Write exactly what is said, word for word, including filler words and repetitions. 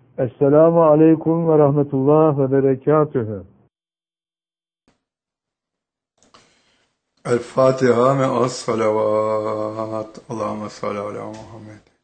Esselamu aleyküm ve rahmetullah ve berekatühü. El Fatiha me as salavat. Allahümme salli ala Muhammed.